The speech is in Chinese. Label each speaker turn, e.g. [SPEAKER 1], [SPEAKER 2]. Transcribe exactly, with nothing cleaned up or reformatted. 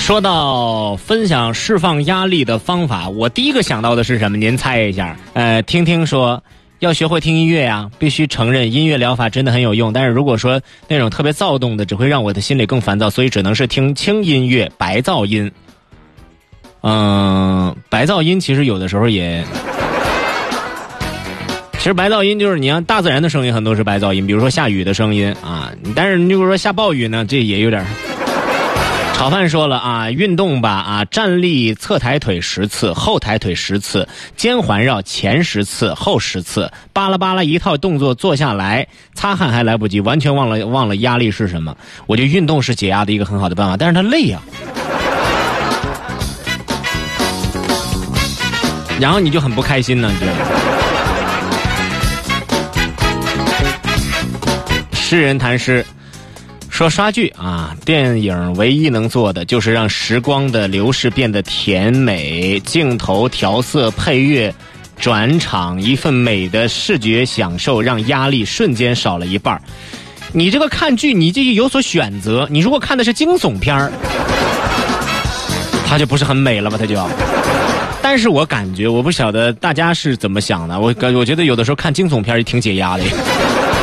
[SPEAKER 1] 说到分享释放压力的方法，我第一个想到的是什么？您猜一下。呃，听听说要学会听音乐呀，必须承认音乐疗法真的很有用。但是如果说那种特别躁动的，只会让我的心里更烦躁，所以只能是听轻音乐、白噪音。嗯、呃，白噪音其实有的时候也，其实白噪音就是你像大自然的声音，很多是白噪音，比如说下雨的声音啊。但是你如果说下暴雨呢，这也有点。炒饭说了啊，运动吧啊，站立侧抬腿十次，后抬腿十次，肩环绕前十次，后十次，巴拉巴拉一套动作做下来，擦汗还来不及，完全忘了忘了压力是什么。我觉得运动是解压的一个很好的办法，但是它累啊。然后你就很不开心呢，你觉得？诗人谈诗。说刷剧啊，电影唯一能做的就是让时光的流逝变得甜美，镜头调色配乐转场，一份美的视觉享受，让压力瞬间少了一半。你这个看剧你就有所选择，你如果看的是惊悚片儿，它就不是很美了吧，它就要。但是我感觉我不晓得大家是怎么想的，我我觉得有的时候看惊悚片也挺解压的。